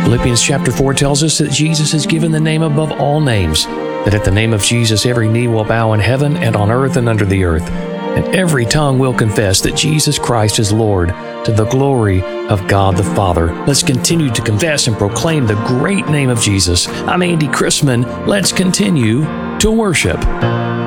Philippians chapter 4 tells us that Jesus is given the name above all names, that at the name of Jesus every knee will bow in heaven and on earth and under the earth, and every tongue will confess that Jesus Christ is Lord, to the glory of God the Father. Let's continue to confess and proclaim the great name of Jesus. I'm Andy Chrisman. Let's continue to worship.